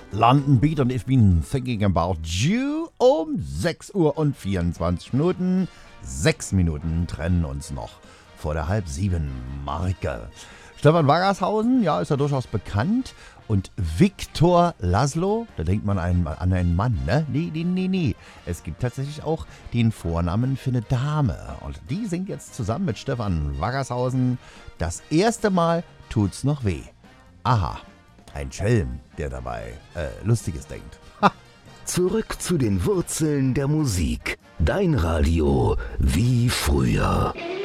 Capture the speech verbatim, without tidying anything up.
London Beat und I've been thinking about you um sechs Uhr und vierundzwanzig Minuten. Sechs Minuten trennen uns noch vor der halb sieben Marke. Stefan Waggershausen, ja, ist ja durchaus bekannt. Und Viktor Laszlo, da denkt man an einen Mann, ne? Nee, nee, nee, nee. Es gibt tatsächlich auch den Vornamen für eine Dame. Und die singt jetzt zusammen mit Stefan Waggershausen. Das erste Mal tut's noch weh. Aha, ein Schelm, der dabei äh, Lustiges denkt. Ha. Zurück zu den Wurzeln der Musik. Dein Radio wie früher.